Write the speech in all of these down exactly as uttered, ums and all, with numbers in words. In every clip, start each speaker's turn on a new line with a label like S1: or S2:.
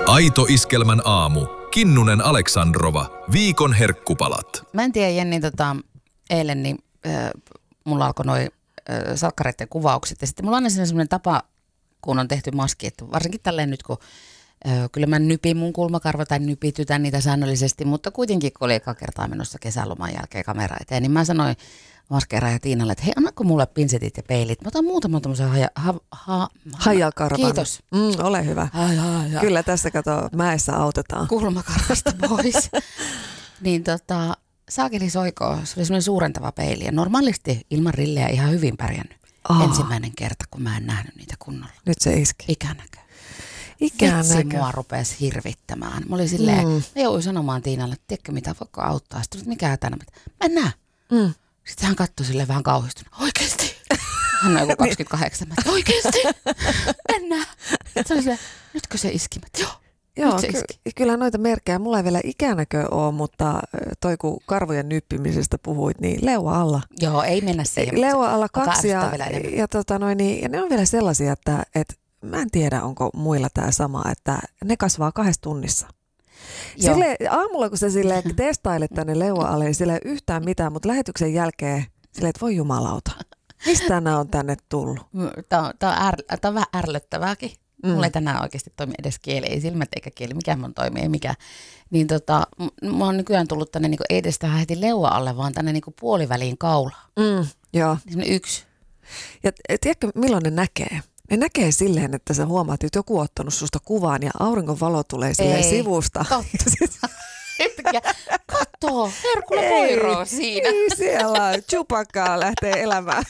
S1: Aito Iskelmän aamu. Kinnunen Aleksandrova. Viikon herkkupalat.
S2: Mä en tiedä, Jenni, tota, eilen niin, äh, mulla alkoi noi äh, salkkareiden kuvaukset. Ja sitten mulla on aina sellainen tapa, kun on tehty maski, että varsinkin tälleen nyt, kun äh, kyllä mä nypin mun kulmakarva tai nypitytän niitä säännöllisesti, mutta kuitenkin kun oli eka kertaa menossa kesäloman jälkeen kamera eteen, niin mä sanoin maskeeraaja Tiinalle, että hei, annako mulle pinsetit ja peilit. Mä otan muutaman tämmöisen haja, ha, ha,
S3: hajakarvan.
S2: Kiitos.
S3: Mm, ole hyvä.
S2: Ai, ai, ai.
S3: Kyllä tässä kato, mäessä autetaan.
S2: Kulmakarvasta pois. Niin tota, saakeli soikoo, se oli semmoinen suurentava peili. Ja normaalisti ilman rillejä ihan hyvin pärjännyt.
S3: Aa.
S2: Ensimmäinen kerta, kun mä en nähnyt niitä kunnolla.
S3: Nyt se iski.
S2: Ikänäkö.
S3: Ikänäkö.
S2: Vitsi, mua rupesi hirvittämään. Mä olin silleen,
S3: Mm.
S2: mä jouduin sanomaan Tiinalle, että tiedätkö mitä, voiko auttaa. Sitten mikä hätänä, mä en näe.
S3: Mm.
S2: Sitten hän katsoi silleen vähän kauhistunut. Oikeesti? Hän on joku kaksikymmentäkahdeksan. Mä että oikeesti? En näe. Se oli silleen, nytkö se iski? Mä että joo.
S3: Joo,
S2: Nyt se
S3: ky-
S2: iski.
S3: kyllä noita merkkejä. Mulla ei vielä ikänäkö ole, mutta toi kun karvojen nyppimisestä puhuit, niin leua alla.
S2: Joo, ei mennä siihen.
S3: Leua alla
S2: Alkaa
S3: kaksi ja,
S2: ärsyttää vielä enemmän.
S3: ja, tota noin, niin, ja ne on vielä sellaisia, että et, mä en tiedä, onko muilla tämä sama, että ne kasvaa kahdessa tunnissa.
S2: Joo.
S3: Sille, aamulla kun sä silleen testailet tänne leua alle, niin sille ei yhtään mitään, mutta lähetyksen jälkeen silleen, että voi jumalauta, mistä nämä on tänne tullut?
S2: Tämä on, tämä on, är, tämä on vähän ärlyttävääkin.
S3: Mm.
S2: Mulla ei tänään oikeasti toimi edes kieli, ei silmät eikä kieli, mikä mun toimii, ei mikä. Niin tota, m- mä oon nykyään tullut tänne niinku, ei edes tähän heti leua alle, vaan tänne niinku puoliväliin kaulaan.
S3: Mm, joo.
S2: Niin yksi.
S3: Ja tiedätkö, milloin ne näkee? Ne näkee silleen, että sä huomaat, että joku on ottanut susta kuvaan ja auringon valo tulee silleen
S2: Ei,
S3: sivusta.
S2: totta. Yhtäkkiä, kattoo, Herkulla poiroo siinä.
S3: Ei siellä, Chewbacca lähtee elämään.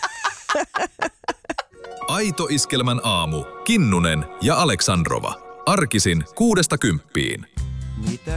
S1: Aito Iskelmän aamu. Kinnunen ja Aleksandrova. Arkisin kuudesta kymppiin.
S4: Mitä